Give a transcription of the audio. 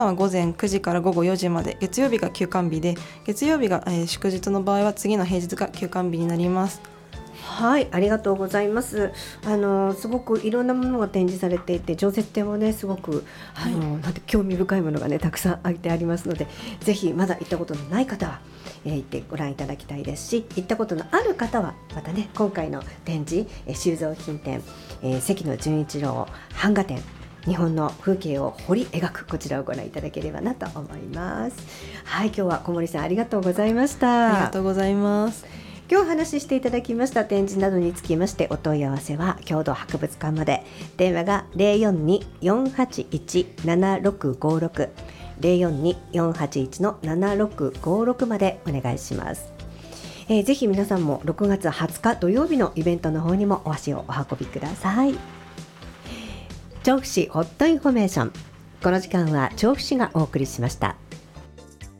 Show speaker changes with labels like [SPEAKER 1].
[SPEAKER 1] は午前9時から午後4時まで、月曜日が休館日で、月曜日が、祝日の場合は次の平日が休館日になります。
[SPEAKER 2] はい、ありがとうございます。すごくいろんなものが展示されていて、常設展もねすごくなんて興味深いものがねたくさん置いてありますので、ぜひまだ行ったことのない方は、行ってご覧いただきたいですし、行ったことのある方はまたね今回の展示、収蔵品展、関野純一郎版画展、日本の風景を彫り描く、こちらをご覧いただければなと思います。はい、今日は小森さんありがとうございました。
[SPEAKER 1] ありがとうございます。
[SPEAKER 2] 今日お話ししていただきました展示などにつきまして、お問い合わせは郷土博物館まで。電話が 042-481-7656 042-481-7656 までお願いします。ぜひ皆さんも6月20日土曜日のイベントの方にもお足をお運びください。調布市ホットインフォメーション、この時間は調布市がお送りしました。